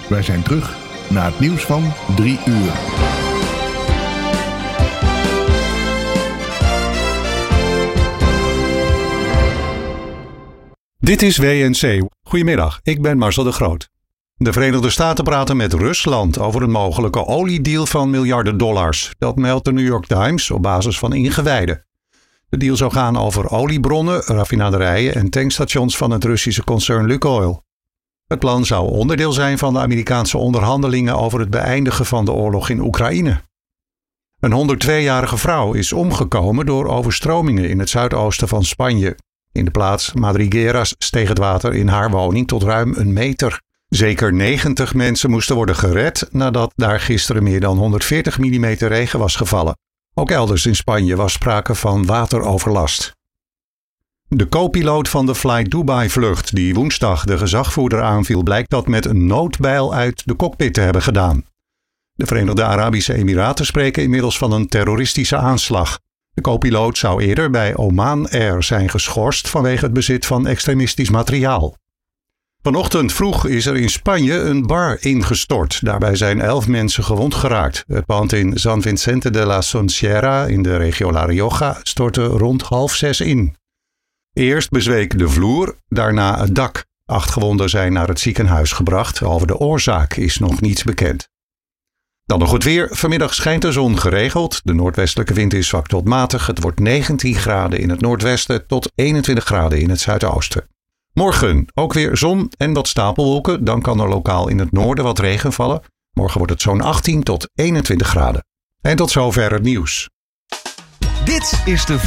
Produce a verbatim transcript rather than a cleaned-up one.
Wij zijn terug na het nieuws van drie uur. Dit is W N C. Goedemiddag, ik ben Marcel de Groot. De Verenigde Staten praten met Rusland over een mogelijke oliedeal van miljarden dollars. Dat meldt de New York Times op basis van ingewijden. De deal zou gaan over oliebronnen, raffinaderijen en tankstations van het Russische concern Lukoil. Het plan zou onderdeel zijn van de Amerikaanse onderhandelingen over het beëindigen van de oorlog in Oekraïne. Een honderdtweejarige vrouw is omgekomen door overstromingen in het zuidoosten van Spanje. In de plaats Madrigueras steeg het water in haar woning tot ruim een meter. Zeker negentig mensen moesten worden gered nadat daar gisteren meer dan honderdveertig millimeter regen was gevallen. Ook elders in Spanje was sprake van wateroverlast. De co-piloot van de Flight Dubai-vlucht die woensdag de gezagvoerder aanviel, blijkt dat met een noodbijl uit de cockpit te hebben gedaan. De Verenigde Arabische Emiraten spreken inmiddels van een terroristische aanslag. De co-piloot zou eerder bij Oman Air zijn geschorst vanwege het bezit van extremistisch materiaal. Vanochtend vroeg is er in Spanje een bar ingestort. Daarbij zijn elf mensen gewond geraakt. Het pand in San Vicente de la Sonsiera in de regio La Rioja stortte rond half zes in. Eerst bezweek de vloer, daarna het dak. Acht gewonden zijn naar het ziekenhuis gebracht. Over de oorzaak is nog niets bekend. Dan nog het weer. Vanmiddag schijnt de zon geregeld. De noordwestelijke wind is zwak tot matig. Het wordt negentien graden in het noordwesten tot eenentwintig graden in het zuidoosten. Morgen ook weer zon en wat stapelwolken. Dan kan er lokaal in het noorden wat regen vallen. Morgen wordt het zo'n achttien tot eenentwintig graden. En tot zover het nieuws. Dit is de